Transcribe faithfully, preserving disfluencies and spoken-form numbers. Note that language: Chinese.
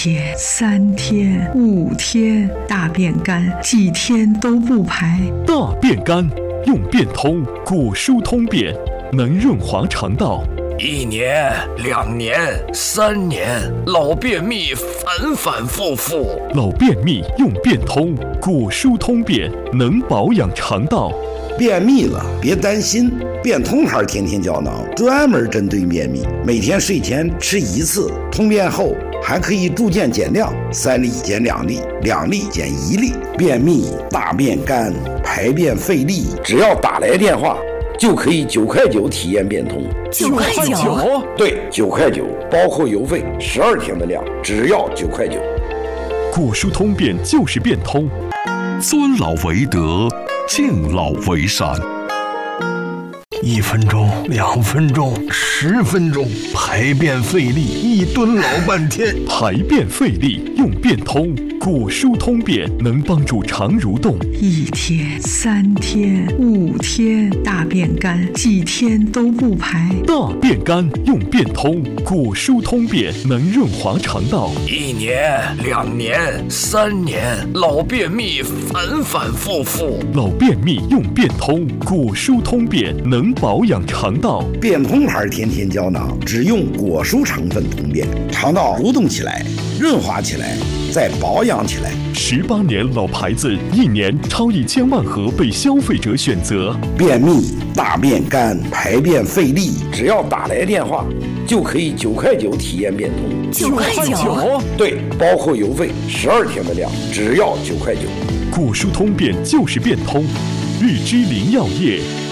天、三天、五天，大便干，几天都不排。 大便干，用便通果蔬通便，能润滑肠道。 一年、两年、三年，老便秘反反复复。 老便秘用便通果蔬通便，能保养肠道。 便秘了别担心，便通牌天天胶囊专门针对便秘，每天睡前吃一次，通便后还可以逐渐减量，三粒减两粒，两粒减一粒。便秘、大便干、排便费力，只要打来电话就可以九块九体验便通。 九块九？ 对，九块九，包括邮费，十二天的量，只要九块九。 果蔬通便就是便通， 尊老为德，敬老为善。 一分钟，两分钟，十分钟，排便费力，一蹲老半天。 排便费力用便通果蔬通便，能帮助肠蠕动。 一天、三天、五天，大便干，几天都不排。 大便干用便通果蔬通便，能润滑肠道。 一年、两年、三年，老便秘反反复复。 老便秘用便通果蔬通便，能保养肠道。 便通牌天天胶囊只用果蔬成分通便，肠道蠕动起来，润滑起来，再保养起来。 十八年老牌子，一年超一千万盒被消费者选择。 便秘、大便干、排便费力，只要打来电话就可以九块九体验便通。 九块九？ 对，包括邮费，十二天的量，只要九块九。 果蔬通便就是便通，日之林药业。